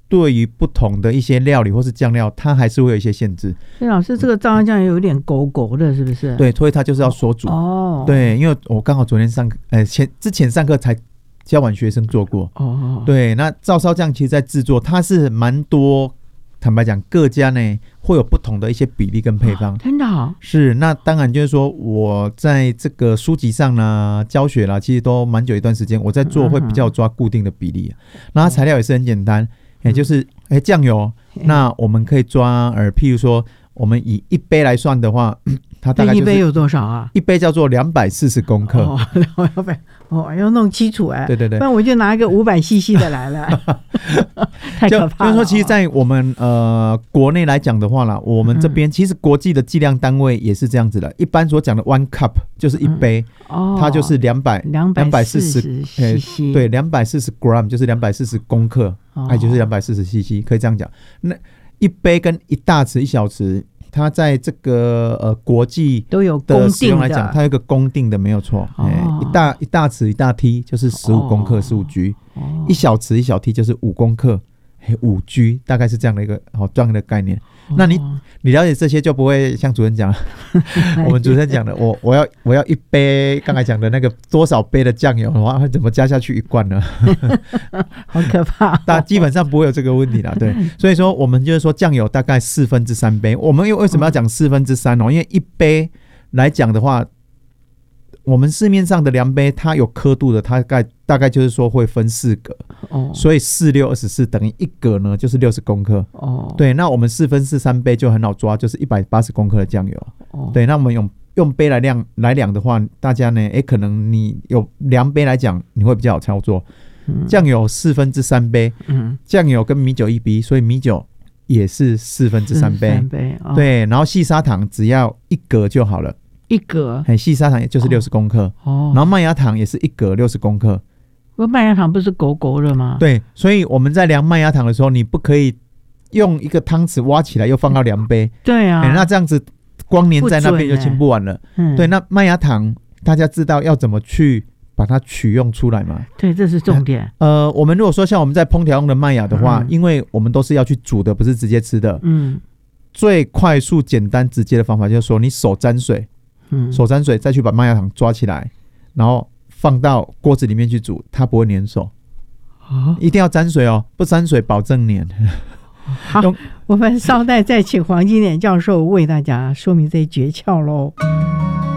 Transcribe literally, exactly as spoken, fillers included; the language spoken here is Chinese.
对于不同的一些料理或是酱料，它还是会有一些限制。 所以老师，这个照烧酱有点狗狗的，是不是？ 对，所以它就是要锁煮。哦，对，因为我刚好昨天上呃前之前上课才教完学生做过。哦，对，那照烧酱其实在制作，它是蛮多。坦白讲，各家呢会有不同的一些比例跟配方，哦、 真的、哦、 是。那当然就是说，我在这个书籍上呢教学啦，其实都蛮久一段时间，我在做会比较抓固定的比例。嗯、那它材料也是很简单，也、嗯、就是哎酱油，嗯、那我们可以抓呃，譬如说我们以一杯来算的话，它大概就是一杯有多少啊？ 一杯叫做两百四十公克。 哦，两百哦，要弄清楚哎。 对对对， 不然我就拿一个五百 C C 的来了，太可怕了。 就就是说，其实，在我们呃国内来讲的话啦，我们这边其实国际的计量单位也是这样子的。一般所讲的 one cup 就是一杯，嗯、它就是两百两百四十 C C， 对，两百四十 gram 就是两百四十公克，哎、哦，就是两百四十 C C， 可以这样讲。那一杯跟一大匙、一小匙。它在这个呃国际都有的使用来讲，它有一个公定的没有错、哦欸，一大一大匙一大梯就是十五公克十五 G，、哦、一小匙一小梯就是五公克五 G， 大概是这样的一个好这样的概念。哦、那你你了解这些就不会像主任讲我们主任讲的，我我要我要一杯刚才讲的那个多少杯的酱油，哇，怎么加下去一罐呢？ 好可怕、哦！ 但基本上不会有这个问题啦，对。所以说我们就是说酱油大概四分之三杯。我们为什么要讲四分之三哦？因为一杯来讲的话，我们市面上的量杯它有刻度的，它大概大概就是说会分四格，哦，所以四六二十四等于一格呢就是六十公克，哦，对。那我们四分之三杯就很好抓，就是一百八十公克的酱油，哦，对。那我们用用杯来量来量的话，大家呢，哎，可能你有量杯来讲，你会比较好操作。酱油四分之三杯，嗯，酱油跟米酒一比，所以米酒也是四分之三杯，杯哦、对。然后细砂糖只要一格就好了。 一格， 细砂糖也就是六十公克，哦，然后麦芽糖也是一格六十公克。 不过麦芽糖不是狗狗的吗？ 对，所以我们在量麦芽糖的时候，你不可以用一个汤匙挖起来又放到量杯，对啊，那这样子光粘在那边就清不完了。欸嗯、对，那麦芽糖大家知道要怎么去把它取用出来吗？ 对，这是重点。 呃，我们如果说像我们在烹调用的麦芽的话，嗯、因为我们都是要去煮的，不是直接吃的。嗯，最快速、简单、直接的方法就是说，你手沾水。嗯、手沾水再去把麦芽糖抓起来，然后放到锅子里面去煮，它不会粘手、哦、一定要沾水哦，不沾水保证粘。 好，我们稍待再请黄金莲教授为大家说明这些诀窍咯。